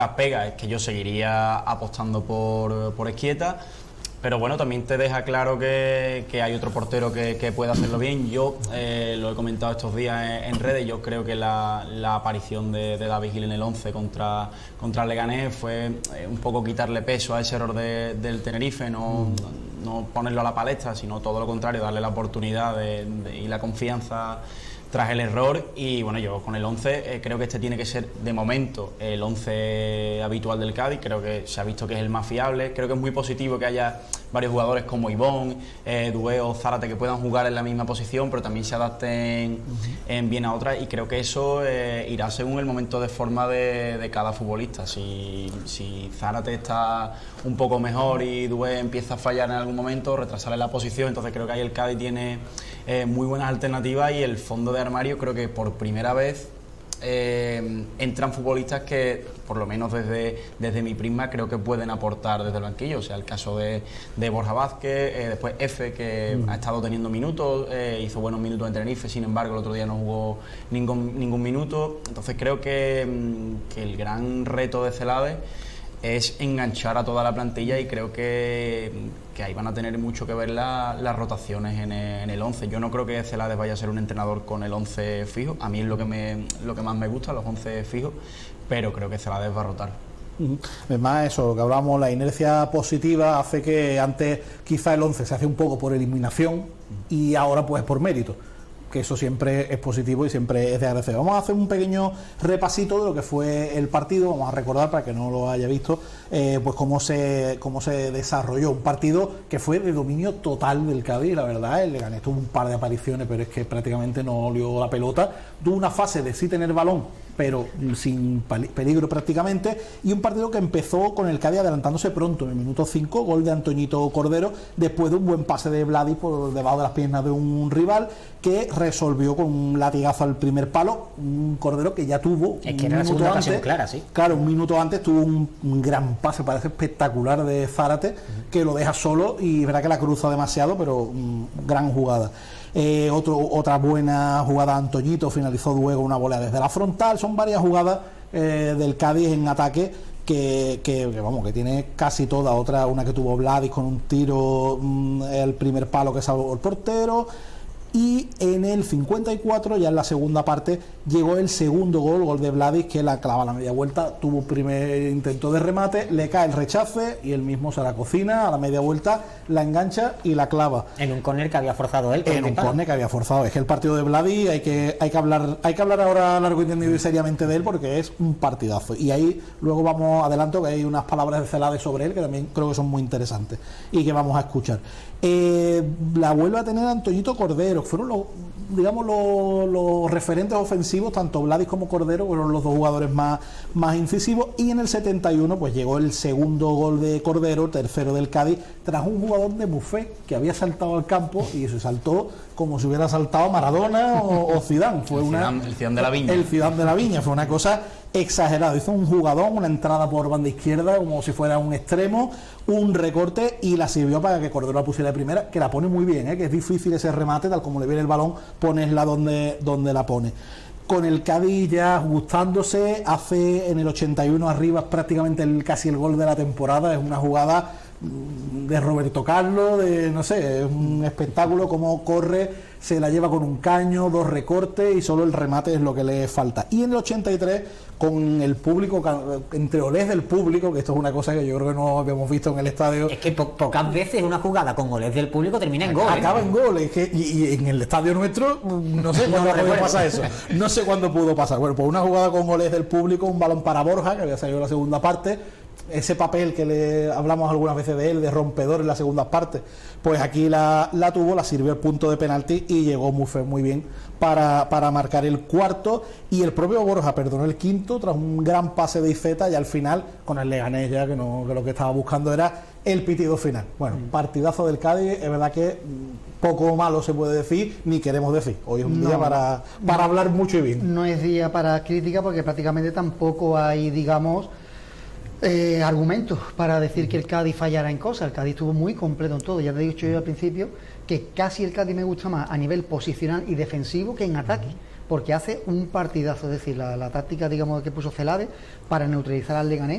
pega es que yo seguiría apostando por Ezquieta, pero bueno, también te deja claro que hay otro portero que puede hacerlo bien. Yo lo he comentado estos días en redes, yo creo que la aparición de David Gil en el 11 contra el Leganés fue un poco quitarle peso a ese error del Tenerife, no ponerlo a la palestra, sino todo lo contrario, darle la oportunidad y la confianza tras el error. Y bueno, yo con el 11 creo que este tiene que ser de momento el 11 habitual del Cádiz. Creo que se ha visto que es el más fiable. Creo que es muy positivo que haya varios jugadores como Ibón, Dué o Zárate que puedan jugar en la misma posición, pero también se adapten bien a otras, y creo que eso irá según el momento de forma de cada futbolista. Si Zárate está un poco mejor y Dué empieza a fallar en algún momento, retrasarle la posición, entonces creo que ahí el Cádiz tiene muy buenas alternativas, y el fondo de armario creo que por primera vez entran futbolistas que, por lo menos desde mi prisma, creo que pueden aportar desde el banquillo. O sea, el caso de Borja Vázquez, después Efe, que ha estado teniendo minutos, hizo buenos minutos en Tenerife, sin embargo el otro día no jugó ningún minuto. Entonces creo que el gran reto de Celades es enganchar a toda la plantilla, y creo que ahí van a tener mucho que ver las rotaciones en el 11. Yo no creo que Celades vaya a ser un entrenador con el 11 fijo. A mí es lo que más me gusta, los 11 fijos, pero creo que Celades va a rotar. Además, eso, lo que hablamos, la inercia positiva hace que antes quizá el 11 se hace un poco por eliminación y ahora pues por mérito, que eso siempre es positivo y siempre es de agradecer. Vamos a hacer un pequeño repasito de lo que fue el partido. Vamos a recordar, para que no lo haya visto, pues cómo se desarrolló. Un partido que fue de dominio total del Cádiz, la verdad. El Leganés tuvo un par de apariciones, pero es que prácticamente no olió la pelota. Tuvo una fase de sí tener balón, pero sin peligro prácticamente, y un partido que empezó con el Cádiz adelantándose pronto, en el minuto 5, gol de Antoñito Cordero, después de un buen pase de Vladi por debajo de las piernas de un rival, que resolvió con un latigazo al primer palo. Un Cordero que ya tuvo es que era la segunda ocasión clara, sí. Claro, un minuto antes tuvo un gran pase, parece espectacular, de Zárate, que lo deja solo, y es verdad que la cruza demasiado, pero gran jugada. Otra buena jugada, Antoñito finalizó luego una volea desde la frontal. Son varias jugadas del Cádiz en ataque que tiene casi toda. Una que tuvo Vladis con un tiro, el primer palo que salvó el portero. Y en el 54, ya en la segunda parte, llegó el segundo gol de Vladis, que la clava a la media vuelta. Tuvo un primer intento de remate, le cae el rechace y él mismo se la cocina a la media vuelta, la engancha y la clava. En un córner que había forzado él. En un córner que había forzado. Es que el partido de Vladis hay que hablar ahora largo y tendido y seriamente de él, porque es un partidazo. Y ahí luego adelanto que hay unas palabras de Celades sobre él que también creo que son muy interesantes y que vamos a escuchar. La vuelve a tener Antoñito Cordero. Fueron los referentes ofensivos, tanto Vladis como Cordero fueron los dos jugadores más incisivos. Y en el 71 pues llegó el segundo gol de Cordero, tercero del Cádiz, tras un jugador de Buffet que había saltado al campo, y se saltó como si hubiera saltado Maradona o Zidane. Fue el Zidane de la Viña. El Zidane de la Viña, fue una cosa exagerada. Hizo un jugadón, una entrada por banda izquierda como si fuera un extremo, un recorte, y la sirvió para que Cordero la pusiera de primera, que la pone muy bien, que es difícil ese remate, tal como le viene el balón, ponesla donde la pone. Con el Cádiz ya gustándose, hace en el 81 arriba prácticamente casi el gol de la temporada. Es una jugada de Roberto Carlos, es un espectáculo, como corre, se la lleva con un caño, dos recortes, y solo el remate es lo que le falta. Y en el 83, con el público, entre olés del público, que esto es una cosa que yo creo que no habíamos visto en el estadio. Es que pocas veces una jugada con olés del público termina en gol. Acaba en gol, y en el estadio nuestro no sé cuándo pudo pasar eso. No sé cuándo pudo pasar. Bueno, pues una jugada con olés del público, un balón para Borja, que había salido en la segunda parte. Ese papel que le hablamos algunas veces de él, de rompedor en la segunda parte, pues aquí la tuvo, la sirvió el punto de penalti y llegó muy bien para marcar el cuarto. Y el propio Borja perdonó el quinto tras un gran pase de Iceta, y al final con el Leganés ya que lo que estaba buscando era el pitido final. Bueno, partidazo del Cádiz. Es verdad que poco malo se puede decir, ni queremos decir. Hoy es un día para hablar mucho y bien. No es día para crítica, porque prácticamente tampoco hay, digamos, argumentos para decir que el Cádiz fallara en cosas. El Cádiz estuvo muy completo en todo. Ya te he dicho yo al principio que casi el Cádiz me gusta más a nivel posicional y defensivo que en ataque, porque hace un partidazo. Es decir, la táctica, digamos, que puso Celades para neutralizar al Leganés